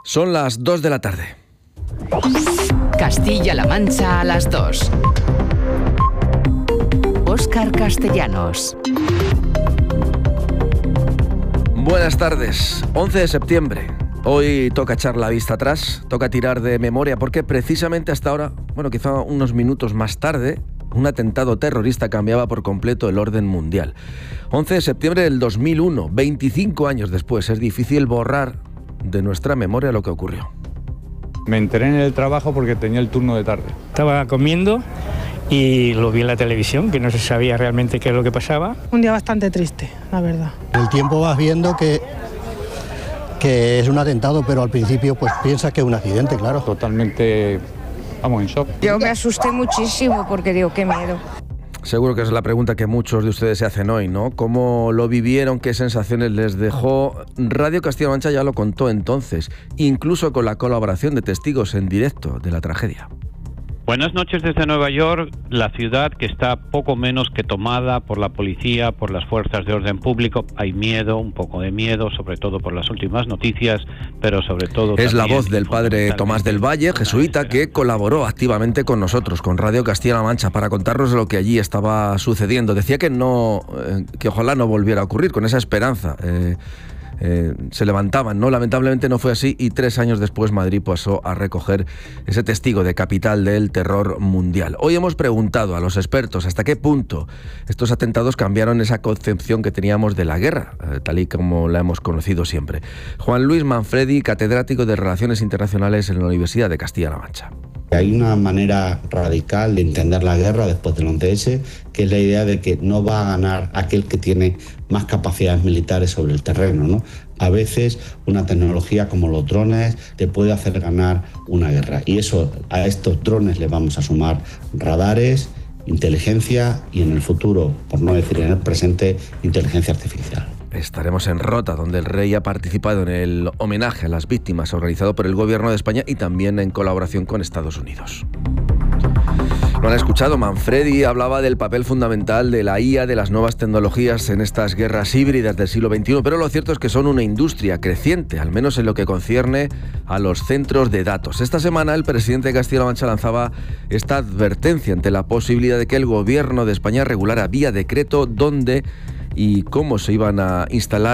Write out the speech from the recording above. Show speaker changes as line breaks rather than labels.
Son las 2 de la tarde.
Castilla-La Mancha a las 2. Óscar Castellanos.
Buenas tardes. 11 de septiembre. Hoy toca echar la vista atrás, toca tirar de memoria, porque precisamente hasta ahora, quizá unos minutos más tarde, un atentado terrorista cambiaba por completo el orden mundial. 11 de septiembre del 2001, 25 años después, es difícil borrar de nuestra memoria lo que ocurrió.
Me enteré en el trabajo porque tenía el turno de tarde.
Estaba comiendo y lo vi en la televisión, que no se sabía realmente qué es lo que pasaba.
Un día bastante triste, la verdad.
El tiempo vas viendo que es un atentado, pero al principio pues piensas que es un accidente, claro.
Totalmente, en shock.
Yo me asusté muchísimo porque digo, qué miedo.
Seguro que es la pregunta que muchos de ustedes se hacen hoy, ¿no? ¿Cómo lo vivieron? ¿Qué sensaciones les dejó? Radio Castilla-La Mancha ya lo contó entonces, incluso con la colaboración de testigos en directo de la tragedia.
Buenas noches desde Nueva York, la ciudad que está poco menos que tomada por la policía, por las fuerzas de orden público. Hay miedo, un poco de miedo, sobre todo por las últimas noticias, pero sobre todo...
Es la voz del padre Tomás del Valle, jesuita, que colaboró activamente con nosotros, con Radio Castilla-La Mancha, para contarnos lo que allí estaba sucediendo. Decía que ojalá no volviera a ocurrir, con esa esperanza. Se levantaban, ¿no? Lamentablemente no fue así y 3 años después Madrid pasó a recoger ese testigo de capital del terror mundial. Hoy hemos preguntado a los expertos hasta qué punto estos atentados cambiaron esa concepción que teníamos de la guerra, tal y como la hemos conocido siempre. Juan Luis Manfredi, catedrático de Relaciones Internacionales en la Universidad de Castilla-La Mancha.
Hay una manera radical de entender la guerra después del 11S, que es la idea de que no va a ganar aquel que tiene más capacidades militares sobre el terreno, ¿no? A veces una tecnología como los drones te puede hacer ganar una guerra. Y a estos drones le vamos a sumar radares, inteligencia y en el futuro, por no decir en el presente, inteligencia artificial.
Estaremos en Rota, donde el rey ha participado en el homenaje a las víctimas organizado por el Gobierno de España y también en colaboración con Estados Unidos. Lo han escuchado, Manfredi hablaba del papel fundamental de la IA, de las nuevas tecnologías en estas guerras híbridas del siglo XXI, pero lo cierto es que son una industria creciente, al menos en lo que concierne a los centros de datos. Esta semana el presidente de Castilla-La Mancha lanzaba esta advertencia ante la posibilidad de que el Gobierno de España regulara vía decreto dónde y cómo se iban a instalar